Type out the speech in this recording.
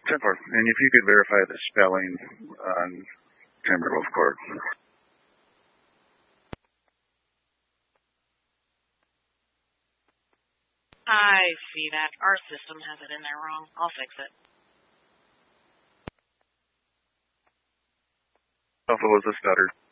10-4. And if you could verify the spelling on Timberwolf Court. I see that. Our system has it in there wrong. I'll fix it. Alpha was a stutter.